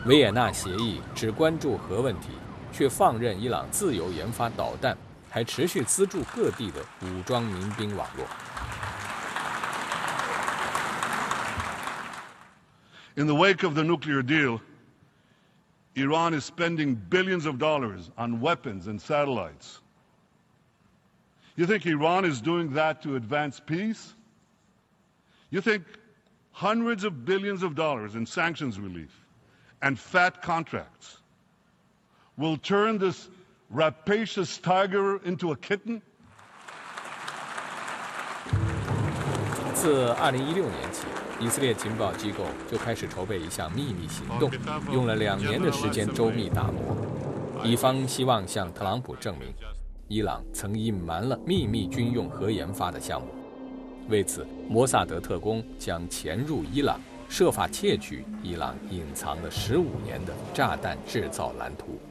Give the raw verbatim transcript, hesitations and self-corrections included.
维也纳协议只关注核问题，却放任伊朗自由研发导弹，还持续资助各地的武装民兵网络。 In the wake of the nuclear deal, Iran is spending billions of dollars on weapons and satellites. You think Iran is doing that to advance peace? You think hundreds of billions of dollars in sanctions relief and fat contracts will turn this rapacious tiger into a kitten? 自二零一六年起，以色列情报机构就开始筹备一项秘密行动，用了两年的时间周密打磨。以方希望向特朗普证明，伊朗曾隐瞒了秘密军用核研发的项目。为此，摩萨德特工将潜入伊朗，设法窃取伊朗隐藏了十五年的炸弹制造蓝图。